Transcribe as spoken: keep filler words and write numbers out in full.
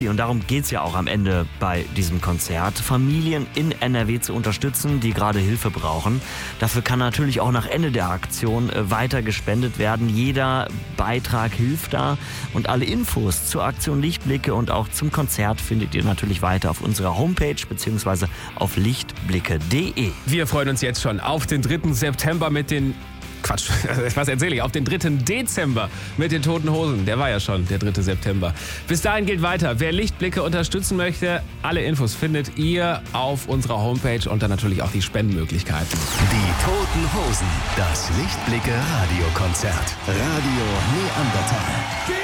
Und darum geht es ja auch am Ende bei diesem Konzert, Familien in N R W zu unterstützen, die gerade Hilfe brauchen. Dafür kann natürlich auch nach Ende der Aktion weiter gespendet werden. Jeder Beitrag hilft da. Und alle Infos zur Aktion Lichtblicke und auch zum Konzert findet ihr natürlich weiter auf unserer Homepage bzw. auf lichtblicke punkt de. Wir freuen uns jetzt schon auf den dritten September mit den... Quatsch, was erzähle ich? Auf den dritten Dezember mit den Toten Hosen. Der war ja schon der dritte September. Bis dahin geht weiter. Wer Lichtblicke unterstützen möchte, alle Infos findet ihr auf unserer Homepage und dann natürlich auch die Spendenmöglichkeiten. Die Toten Hosen, das Lichtblicke Radiokonzert. Radio Neandertal.